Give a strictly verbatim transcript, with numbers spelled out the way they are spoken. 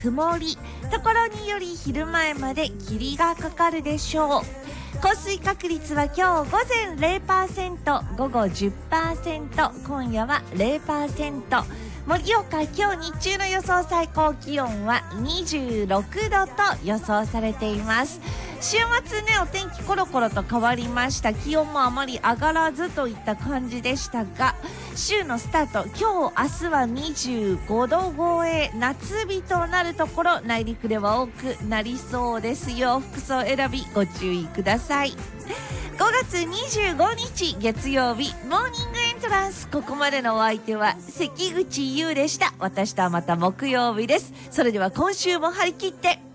曇り、ところにより昼前まで霧がかかるでしょう。降水確率は今日午前 ゼロパーセント、午後 じゅっパーセント、今夜は ゼロパーセント。盛岡、今日日中の予想最高気温はにじゅうろくどと予想されています。週末ね、お天気コロコロと変わりました。気温もあまり上がらずといった感じでしたが、週のスタート、今日明日はにじゅうごど超え、夏日となるところ内陸では多くなりそうですよ。服装選びご注意ください。ごがつにじゅうごにち月曜日、モーニングエントランス。ここまでのお相手は関口優でした。私とはまた木曜日です。それでは今週も張り切って